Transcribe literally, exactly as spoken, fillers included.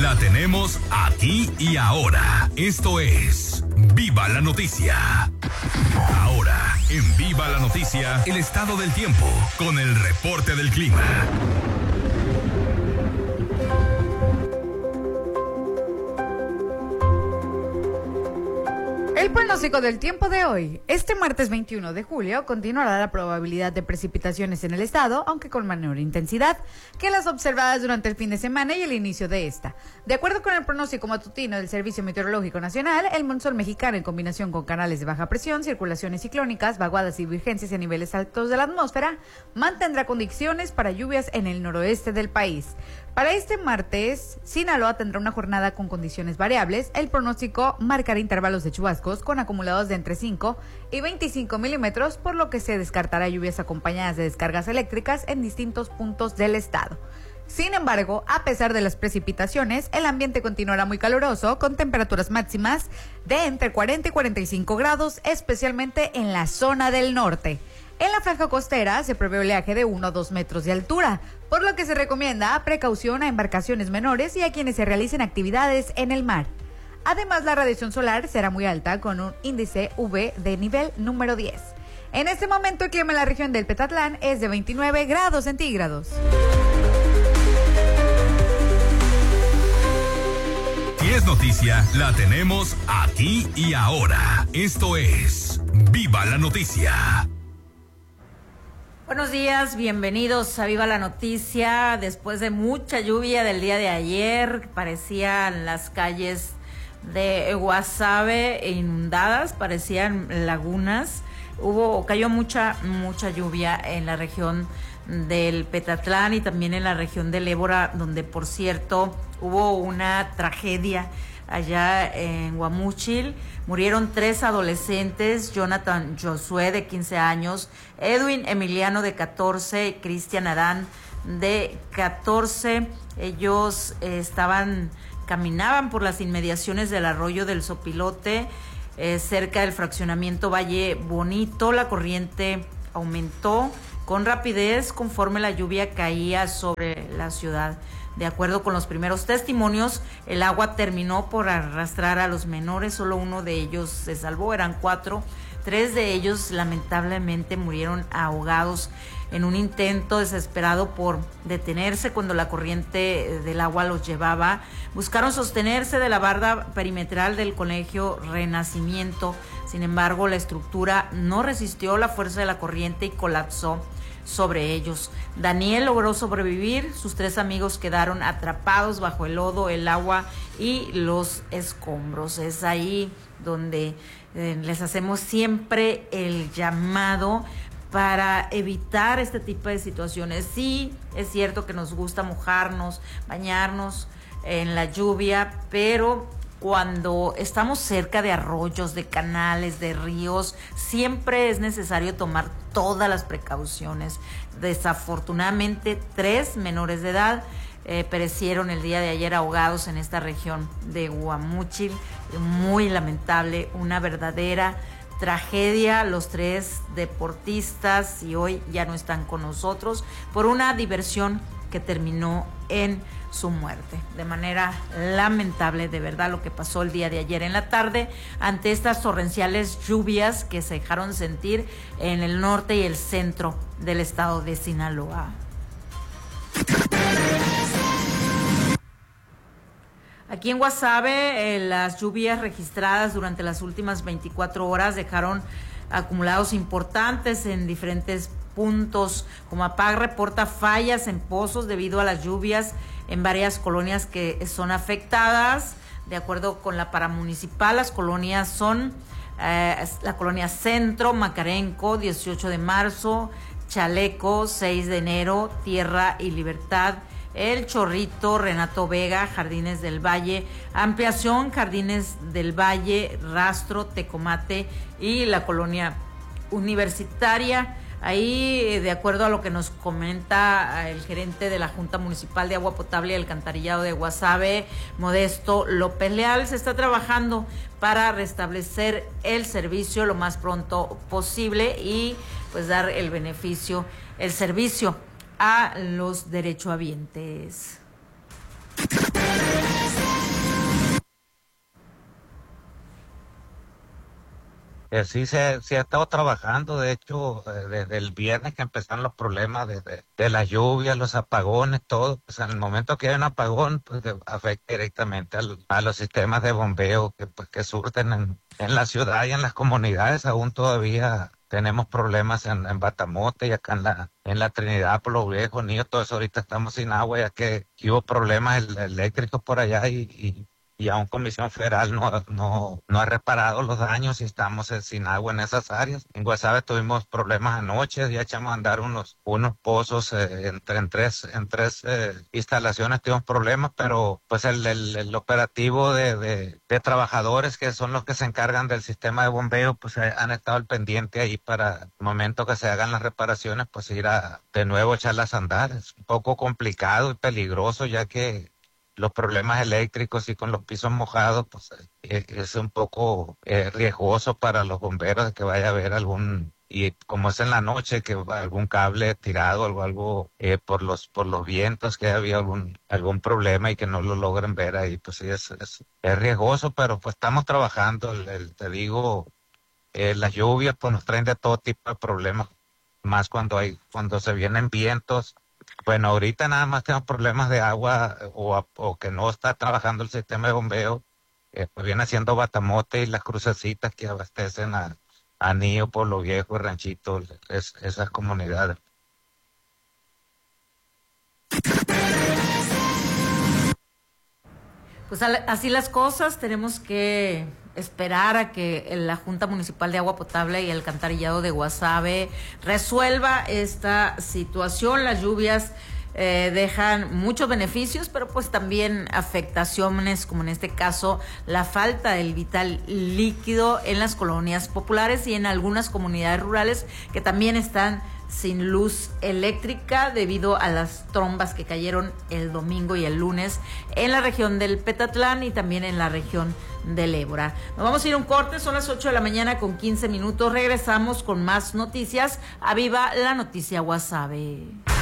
la tenemos aquí y ahora. Esto es Viva la Noticia. Ahora, en Viva la Noticia, el estado del tiempo con el reporte del clima. El pronóstico del tiempo de hoy. Este martes veintiuno de julio continuará la probabilidad de precipitaciones en el estado, aunque con menor intensidad que las observadas durante el fin de semana y el inicio de esta. De acuerdo con el pronóstico matutino del Servicio Meteorológico Nacional, el monzón mexicano, en combinación con canales de baja presión, circulaciones ciclónicas, vaguadas y virgencias en niveles altos de la atmósfera, mantendrá condiciones para lluvias en el noroeste del país. Para este martes, Sinaloa tendrá una jornada con condiciones variables. El pronóstico marcará intervalos de chubascos con acumulados de entre cinco y veinticinco milímetros, por lo que se descartará lluvias acompañadas de descargas eléctricas en distintos puntos del estado. Sin embargo, a pesar de las precipitaciones, el ambiente continuará muy caluroso, con temperaturas máximas de entre cuarenta y cuarenta y cinco grados, especialmente en la zona del norte. En la franja costera se prevé oleaje de uno a dos metros de altura, por lo que se recomienda precaución a embarcaciones menores y a quienes se realicen actividades en el mar. Además, la radiación solar será muy alta, con un índice U V de nivel número diez. En este momento, el clima en la región del Petatlán es de veintinueve grados centígrados. Si es noticia, la tenemos aquí y ahora. Esto es Viva la Noticia. Buenos días, bienvenidos a Viva la Noticia. Después de mucha lluvia del día de ayer, parecían las calles de Guasave inundadas, parecían lagunas. Hubo, cayó mucha, mucha lluvia en la región del Petatlán y también en la región del Ébora, donde, por cierto, hubo una tragedia allá en Guamúchil. Murieron tres adolescentes: Jonathan Josué, de quince años, Edwin Emiliano, de catorce, Cristian Adán, de catorce. Ellos eh, estaban, caminaban por las inmediaciones del arroyo del Sopilote, eh, cerca del fraccionamiento Valle Bonito. La corriente aumentó con rapidez conforme la lluvia caía sobre la ciudad. De acuerdo con los primeros testimonios, el agua terminó por arrastrar a los menores. Solo uno de ellos se salvó, eran cuatro. Tres de ellos lamentablemente murieron ahogados en un intento desesperado por detenerse cuando la corriente del agua los llevaba. Buscaron sostenerse de la barda perimetral del Colegio Renacimiento. Sin embargo, la estructura no resistió la fuerza de la corriente y colapsó sobre ellos. Daniel logró sobrevivir, sus tres amigos quedaron atrapados bajo el lodo, el agua y los escombros. Es ahí donde eh, les hacemos siempre el llamado para evitar este tipo de situaciones. Sí, es cierto que nos gusta mojarnos, bañarnos en la lluvia, pero cuando estamos cerca de arroyos, de canales, de ríos, siempre es necesario tomar todas las precauciones. Desafortunadamente, tres menores de edad eh, perecieron el día de ayer ahogados en esta región de Guamúchil. Muy lamentable, una verdadera tragedia. Los tres deportistas y hoy ya no están con nosotros por una diversión que terminó en su muerte. De manera lamentable, de verdad, lo que pasó el día de ayer en la tarde ante estas torrenciales lluvias que se dejaron sentir en el norte y el centro del estado de Sinaloa. Aquí en Guasave, eh, las lluvias registradas durante las últimas veinticuatro horas dejaron acumulados importantes en diferentes puntos. Comapag reporta fallas en pozos debido a las lluvias en varias colonias que son afectadas. De acuerdo con la paramunicipal, las colonias son eh, la colonia Centro, Macarenco, dieciocho de marzo, Chaleco, seis de enero, Tierra y Libertad, El Chorrito, Renato Vega, Jardines del Valle, Ampliación, Jardines del Valle, Rastro, Tecomate y la colonia Universitaria. Ahí, de acuerdo a lo que nos comenta el gerente de la Junta Municipal de Agua Potable y Alcantarillado de Guasave, Modesto López Leal, se está trabajando para restablecer el servicio lo más pronto posible y pues dar el beneficio, el servicio a los derechohabientes. Eh, sí, se, sí ha estado trabajando, de hecho, eh, desde el viernes que empezaron los problemas de, de, de las lluvias, los apagones, todo, pues en el momento que hay un apagón, pues de, afecta directamente al, a los sistemas de bombeo que, pues, que surten en, en la ciudad y en las comunidades. Aún todavía tenemos problemas en, en Batamote y acá en la, en la Trinidad, por los viejos niños, todo eso ahorita estamos sin agua, ya que, que hubo problemas el, eléctricos por allá y, y y aún Comisión Federal no, no, no ha reparado los daños y estamos eh, sin agua en esas áreas. En Guasave tuvimos problemas anoche, ya echamos a andar unos, unos pozos eh, entre, en tres, en tres eh, instalaciones tuvimos problemas, pero pues el, el, el operativo de, de, de trabajadores que son los que se encargan del sistema de bombeo, pues eh, han estado al pendiente ahí para el momento que se hagan las reparaciones, pues ir a de nuevo echarlas a andar. Es un poco complicado y peligroso, ya que los problemas eléctricos y con los pisos mojados, pues eh, es un poco eh, riesgoso para los bomberos de que vaya a haber algún, y como es en la noche, que algún cable tirado o algo eh, por los por los vientos, que había algún algún problema y que no lo logren ver ahí, pues sí es, es, es riesgoso, pero pues estamos trabajando. El, el, te digo, eh, las lluvias pues nos traen de todo tipo de problemas, más cuando hay cuando se vienen vientos. Bueno, ahorita nada más tenemos problemas de agua o, o que no está trabajando el sistema de bombeo, eh, pues viene haciendo Batamote y las crucecitas que abastecen a, a Nío, Pueblo Viejo, Ranchito, es, esas comunidades. Pues así las cosas, tenemos que esperar a que la Junta Municipal de Agua Potable y Alcantarillado de Guasave resuelva esta situación. Las lluvias eh, dejan muchos beneficios, pero pues también afectaciones, como en este caso la falta del vital líquido en las colonias populares y en algunas comunidades rurales que también están sin luz eléctrica debido a las trombas que cayeron el domingo y el lunes en la región del Petatlán y también en la región del Ébora. Nos vamos a ir a un corte, son las ocho de la mañana con quince minutos. Regresamos con más noticias. A Viva la Noticia Guasave.